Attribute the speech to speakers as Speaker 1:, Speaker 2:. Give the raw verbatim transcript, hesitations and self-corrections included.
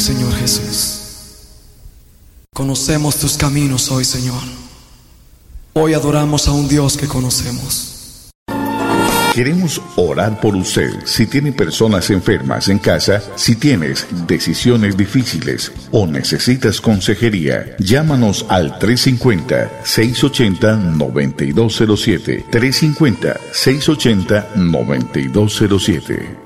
Speaker 1: Señor Jesús. Conocemos tus caminos hoy, Señor. Hoy adoramos a un Dios que conocemos.
Speaker 2: Queremos orar por usted. Si tiene personas enfermas en casa, si tienes decisiones difíciles o necesitas consejería, llámanos al tres cinco cero, seis ocho cero, nueve dos cero siete. tres cinco cero, seis ocho cero, nueve dos cero siete.